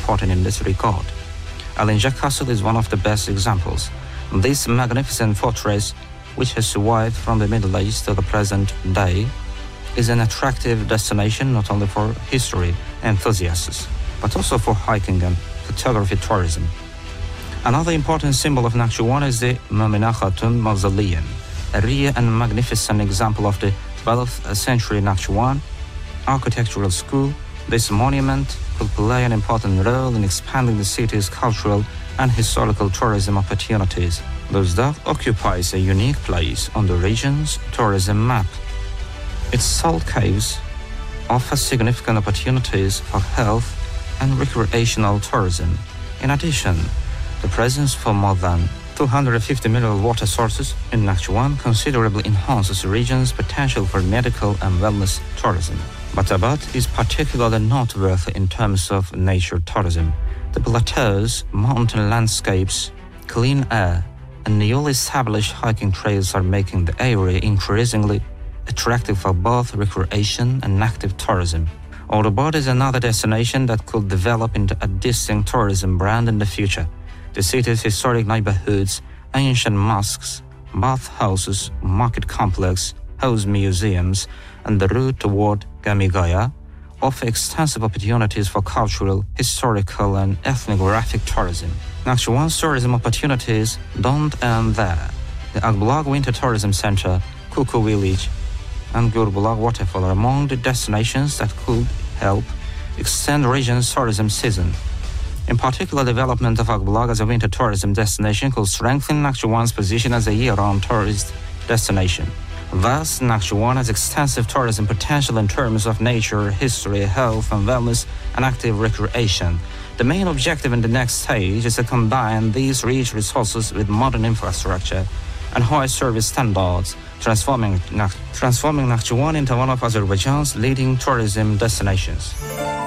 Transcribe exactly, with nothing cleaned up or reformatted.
important in this regard. Alinja Castle is one of the best examples. This magnificent fortress, which has survived from the Middle Ages to the present day, is an attractive destination not only for history enthusiasts, but also for hiking and photography tourism. Another important symbol of Nakhchivan is the Mominah Khatun Mausoleum, a rare and magnificent example of the twelfth century Nakhchivan architectural school. This monument could play an important role in expanding the city's cultural and historical tourism opportunities. Thus, that occupies a unique place on the region's tourism map. Its salt caves offer significant opportunities for health and recreational tourism. In addition, the presence for more than two hundred fifty mineral water sources in Nakhchivan considerably enhances the region's potential for medical and wellness tourism. But Abad is particularly noteworthy in terms of nature tourism. The plateaus, mountain landscapes, clean air, and newly established hiking trails are making the area increasingly attractive for both recreation and active tourism. Aurobad is another destination that could develop into a distinct tourism brand in the future. The city's historic neighborhoods, ancient mosques, bathhouses, market complex, house museums, and the route toward Gamigaya offer extensive opportunities for cultural, historical, and ethnographic tourism. Nakhchivan's tourism opportunities don't end there. The Agbulag Winter Tourism Center, Kuku Village, and Gurbulag Waterfall are among the destinations that could help extend the region's tourism season. In particular, development of Agbulag as a winter tourism destination could strengthen Nakhchivan's position as a year-round tourist destination. Thus, Nakhchivan has extensive tourism potential in terms of nature, history, health and wellness, and active recreation. The main objective in the next stage is to combine these rich resources with modern infrastructure and high service standards, transforming, transforming Nakhchivan into one of Azerbaijan's leading tourism destinations.